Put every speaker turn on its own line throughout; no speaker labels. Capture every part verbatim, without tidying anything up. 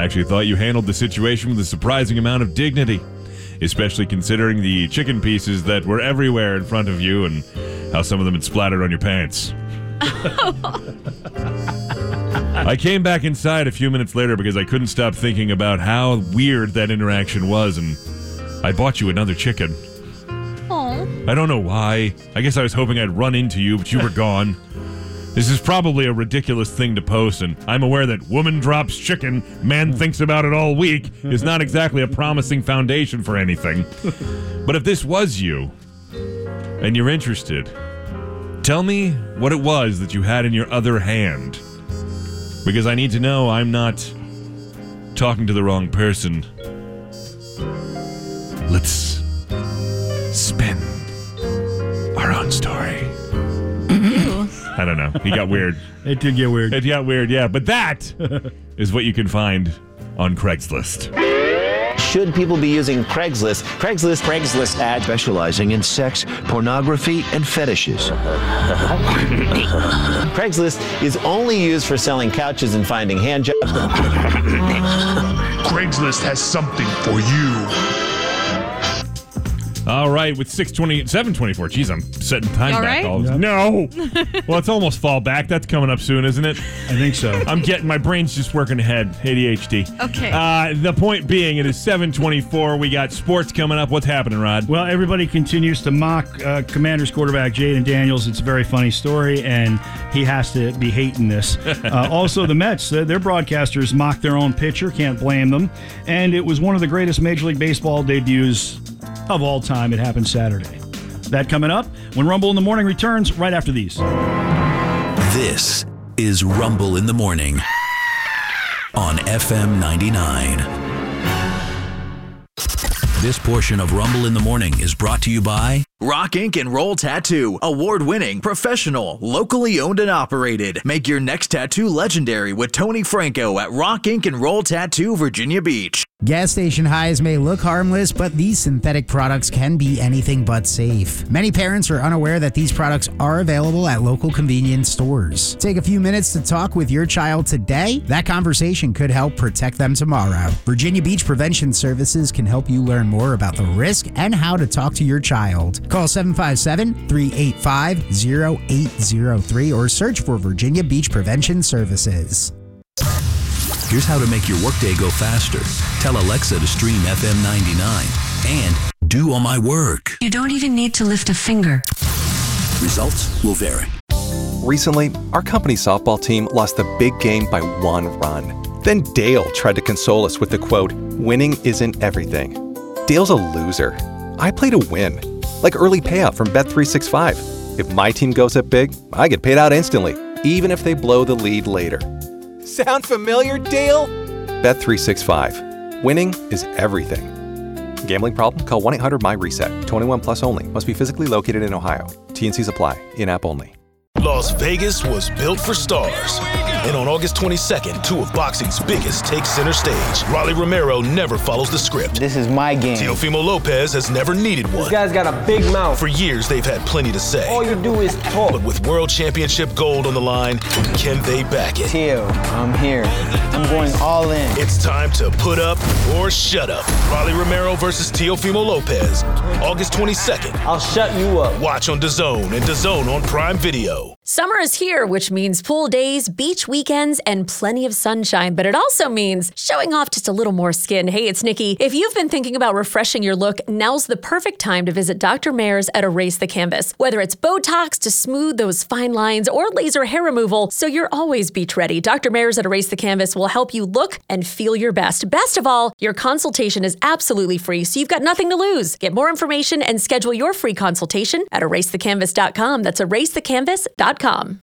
actually thought you handled the situation with a surprising amount of dignity, especially considering the chicken pieces that were everywhere in front of you and how some of them had splattered on your pants. I came back inside a few minutes later because I couldn't stop thinking about how weird that interaction was, and I bought you another chicken.
Aww.
I don't know why. I guess I was hoping I'd run into you, but you were gone. This is probably a ridiculous thing to post, and I'm aware that woman drops chicken, man thinks about it all week is not exactly a promising foundation for anything. But if this was you, and you're interested, tell me what it was that you had in your other hand. Because I need to know I'm not talking to the wrong person. Let's spin our own story. I don't know. He got weird.
It did get weird.
It got weird, yeah. But that is what you can find on Craigslist.
Should people be using Craigslist? Craigslist, Craigslist ad
specializing in sex, pornography, and fetishes.
Craigslist is only used for selling couches and finding hand jobs.
Craigslist has something for you.
All right, with six twenty, seven twenty-four. Jeez, I'm setting time
All
back.
right?
All
Yep.
No. Well, it's almost fall back. That's coming up soon, isn't it?
I think so.
I'm getting, my brain's just working ahead. A D H D.
Okay.
Uh, the point being, it is seven twenty-four. We got sports coming up. What's happening, Rod?
Well, everybody continues to mock uh, Commanders quarterback Jaden Daniels. It's a very funny story, and he has to be hating this. Uh, also, the Mets, uh, their broadcasters mock their own pitcher. Can't blame them. And it was one of the greatest Major League Baseball debuts of all time. It happened Saturday. That coming up when Rumble in the Morning returns right after these.
This is Rumble in the Morning on F M ninety-nine. This portion of Rumble in the Morning is brought to you by
Rock Ink and Roll Tattoo. Award-winning, professional, locally owned and operated. Make your next tattoo legendary with Tony Franco at Rock Ink and Roll Tattoo, Virginia Beach.
Gas station highs may look harmless, but these synthetic products can be anything but safe. Many parents are unaware that these products are available at local convenience stores. Take a few minutes to talk with your child today. That conversation could help protect them tomorrow. Virginia Beach Prevention Services can help you learn more about the risk and how to talk to your child. Call seven five seven, three eight five, zero eight zero three or search for Virginia Beach Prevention Services.
Here's how to make your workday go faster. Tell Alexa to stream F M ninety-nine and do all my work.
You don't even need to lift a finger.
Results will vary.
Recently, our company's softball team lost the big game by one run. Then Dale tried to console us with the quote, "Winning isn't everything." Dale's a loser. I play to win. Like early payout from Bet three sixty-five. If my team goes up big, I get paid out instantly, even if they blow the lead later. Sound familiar, Dale? Bet three sixty-five. Winning is everything. Gambling problem? Call one eight hundred my reset. twenty-one plus only. Must be physically located in Ohio. T and C's apply. In-app only.
Las Vegas was built for stars. And on August twenty-second, two of boxing's biggest take center stage. Rolly Romero never follows the script.
This is my game.
Teofimo Lopez has never needed one.
This guy's got a big mouth.
For years, they've had plenty to say.
All you do is talk.
But with World Championship gold on the line, can they back it?
Teo, I'm here. I'm going all in.
It's time to put up or shut up. Rolly Romero versus Teofimo Lopez. August twenty-second.
I'll shut you up.
Watch on DAZN and DAZN on Prime Video.
Summer is here, which means pool days, beach weekends, and plenty of sunshine. But it also means showing off just a little more skin. Hey, it's Nikki. If you've been thinking about refreshing your look, now's the perfect time to visit Doctor Mayer's at Erase the Canvas. Whether it's Botox to smooth those fine lines or laser hair removal, so you're always beach ready. Doctor Mayer's at Erase the Canvas will help you look and feel your best. Best of all, your consultation is absolutely free, so you've got nothing to lose. Get more information and schedule your free consultation at erase the canvas dot com. That's erase the canvas dot com.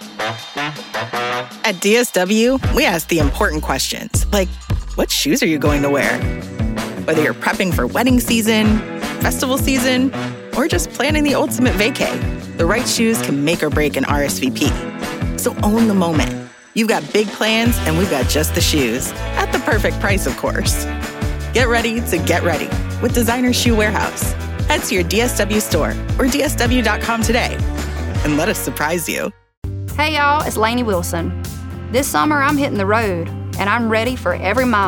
At D S W, we ask the important questions, like, what shoes are you going to wear? Whether you're prepping for wedding season, festival season, or just planning the ultimate vacay, the right shoes can make or break an R S V P. So own the moment. You've got big plans, and we've got just the shoes. At the perfect price, of course. Get ready to get ready with Designer Shoe Warehouse. Head to your D S W store or D S W dot com today and let us surprise you.
Hey y'all, it's Lainey Wilson. This summer I'm hitting the road, and I'm ready for every mile